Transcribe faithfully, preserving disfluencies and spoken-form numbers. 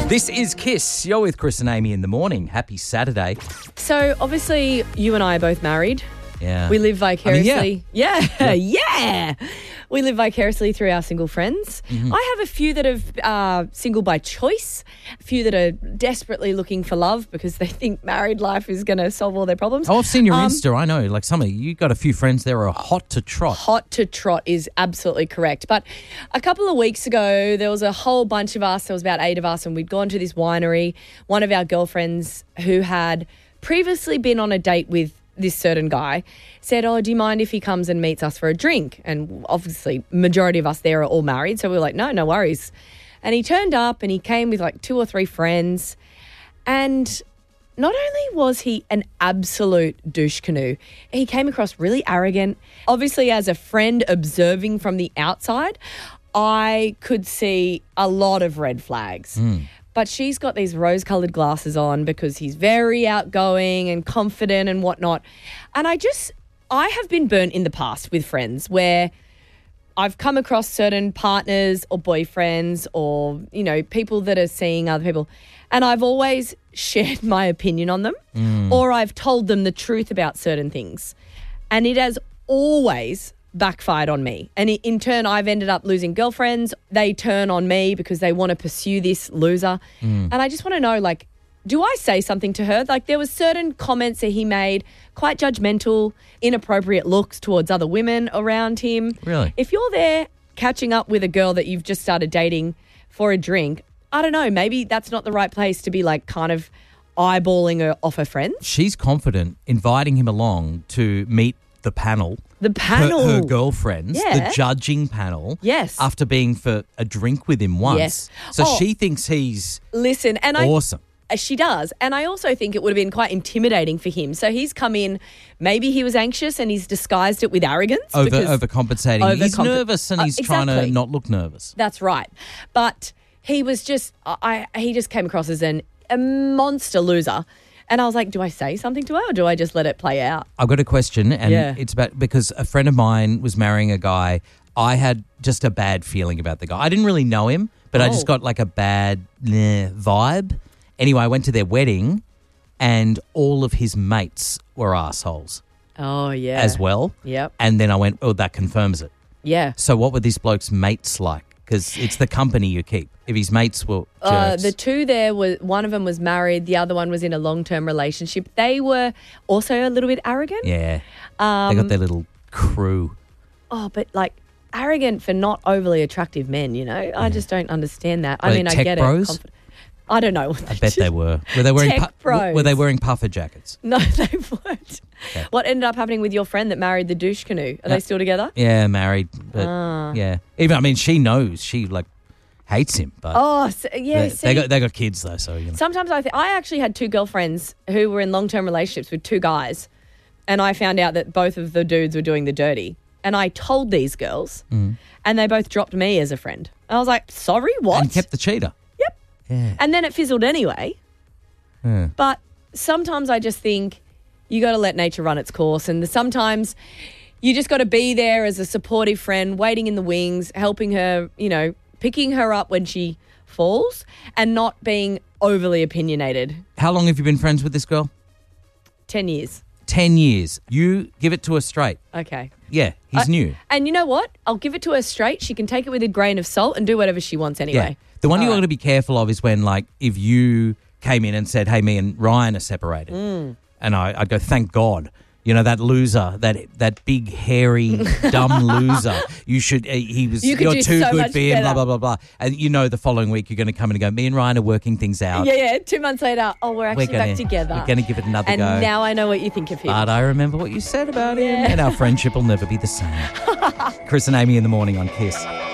This is Kiss. You're with Chris and Amy in the morning. Happy Saturday. So, obviously, you and I are both married. Yeah. We live vicariously. I mean, yeah. Yeah. yeah. We live vicariously through our single friends. Mm-hmm. I have a few that are uh, single by choice, a few that are desperately looking for love because they think married life is going to solve all their problems. Oh, I've seen your Um, Insta. I know. Like some of you, you got a few friends there are hot to trot. Hot to trot is absolutely correct. But a couple of weeks ago, there was a whole bunch of us. There was about eight of us, and we'd gone to this winery. One of our girlfriends who had previously been on a date with this certain guy said, oh, do you mind if he comes and meets us for a drink? And obviously, majority of us there are all married. So we were like, no, no worries. And he turned up and he came with like two or three friends. And not only was he an absolute douche canoe, he came across really arrogant. Obviously, as a friend observing from the outside, I could see a lot of red flags. Mm. But she's got these rose-coloured glasses on because he's very outgoing and confident and whatnot. And I just, I have been burnt in the past with friends where I've come across certain partners or boyfriends or, you know, people that are seeing other people, and I've always shared my opinion on them Mm. or I've told them the truth about certain things. And it has always backfired on me. And in turn, I've ended up losing girlfriends. They turn on me because they want to pursue this loser. Mm. And I just want to know, like, do I say something to her? Like, there was certain comments that he made, quite judgmental, inappropriate looks towards other women around him. Really? If you're there catching up with a girl that you've just started dating for a drink, I don't know, maybe that's not the right place to be, like, kind of eyeballing her off her friends. She's confident inviting him along to meet the panel. The panel. Her, her girlfriends, Yeah. the judging panel. Yes. After being for a drink with him once. Yes. So Oh. she thinks he's Listen, and I... awesome. She does. And I also think it would have been quite intimidating for him. So he's come in, maybe he was anxious and he's disguised it with arrogance. Over because- overcompensating. he's Overcompen- nervous and Uh, he's trying to exactly. not look nervous. That's right. But he was just, I, he just came across as an, a monster loser. And I was like, do I say something to her or do I just let it play out? I've got a question, and Yeah. it's about because a friend of mine was marrying a guy. I had just a bad feeling about the guy. I didn't really know him, but I just Oh. got like a bad nah, vibe. Anyway, I went to their wedding, and all of his mates were assholes Oh, yeah. as well. Yep. And then I went, oh, that confirms it. Yeah. So what were this bloke's mates like? Because it's the company you keep. If his mates were Uh, jerks. the two there were, one of them was married, the other one was in a long-term relationship. They were also a little bit arrogant. yeah, Um, they got their little crew. Oh, but like arrogant for not overly attractive men, you know? I just don't understand that. Were I they mean, I tech get bros? it. Confi- I don't know. I bet they were. Were they wearing Tech bros. Were they wearing puffer jackets? No, they weren't. Okay. What ended up happening with your friend that married the douche canoe? Are Yeah. they still together? Yeah, married. But Ah. yeah, even I mean, she knows she like hates him, but Oh, so, yeah. they, see, they got they got kids though, so you know. sometimes I think I actually had two girlfriends who were in long-term relationships with two guys, and I found out that both of the dudes were doing the dirty. And I told these girls, Mm. and they both dropped me as a friend. And I was like, sorry, what? And kept the cheater. Yep. Yeah. And then it fizzled anyway. yeah. But sometimes I just think you got to let nature run its course. And sometimes you just got to be there as a supportive friend, waiting in the wings, helping her, you know, picking her up when she falls and not being overly opinionated. How long have you been friends with this girl? Ten years. Ten years. You give it to her straight. Okay. Yeah, he's I- new. And you know what? I'll give it to her straight. She can take it with a grain of salt and do whatever she wants anyway. Yeah. The one you All got right. to be careful of is when, like, if you came in and said, "Hey, me and Ryan are separated," Mm. and I, I'd go, "Thank God." You know, that loser, that that big, hairy, dumb loser. You should, uh, he was, You could you're do too so good much for him, blah, better. blah, blah, blah. And you know the following week you're going to come in and go, me and Ryan are working things out. Yeah, yeah. Two months later, oh, we're actually gonna- back together. we're gonna give it another and go. now I know what you think of him. But I remember what you said about him, Yeah. and our friendship will never be the same. Chris and Amy in the morning on Kiss.